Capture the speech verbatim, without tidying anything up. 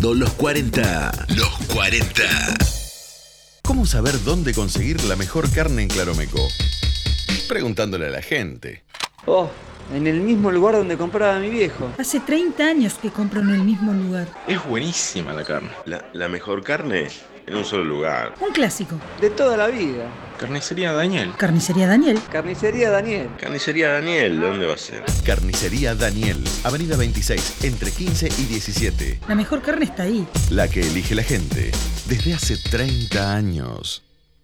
escuchando Los cuarenta. Los cuarenta. ¿Cómo saber dónde conseguir la mejor carne en Claromeco? Preguntándole a la gente. Oh, en el mismo lugar donde compraba mi viejo. Hace treinta años que compro en el mismo lugar. Es buenísima la carne. La, la mejor carne en un solo lugar. Un clásico. De toda la vida. Carnicería Daniel. Carnicería Daniel. Carnicería Daniel. Carnicería Daniel, ¿dónde va a ser? Carnicería Daniel, Avenida veintiséis, entre quince y diecisiete. La mejor carne está ahí. La que elige la gente desde hace treinta años.